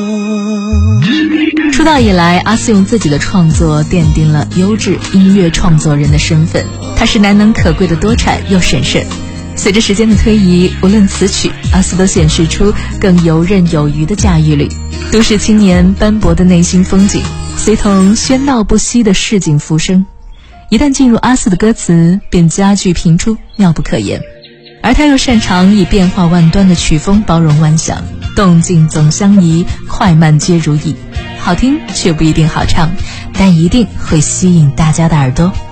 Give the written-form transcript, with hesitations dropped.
出道以来，阿肆用自己的创作奠定了优质音乐创作人的身份，他是难能可贵的多产又审慎。随着时间的推移，无论词曲，阿肆都显示出更游刃有余的驾驭力。都市青年斑驳的内心风景，随同喧闹不息的市井浮生，一旦进入阿肆的歌词，便佳句频出，妙不可言。而他又擅长以变化万端的曲风包容万象，动静总相宜，快慢皆如意。好听却不一定好唱，但一定会吸引大家的耳朵。